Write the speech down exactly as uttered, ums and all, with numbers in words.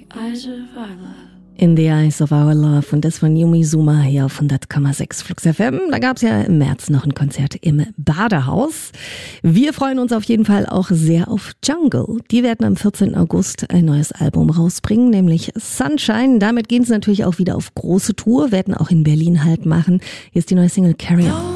In the Eyes of Our Love und das von Yumi Suma hier auf hundert Komma sechs Flux F M. Da gab es ja im März noch ein Konzert im Badehaus. Wir freuen uns auf jeden Fall auch sehr auf Jungle. Die werden am vierzehnten August ein neues Album rausbringen, nämlich Sunshine. Damit gehen sie natürlich auch wieder auf große Tour, werden auch in Berlin Halt machen. Hier ist die neue Single Carry On.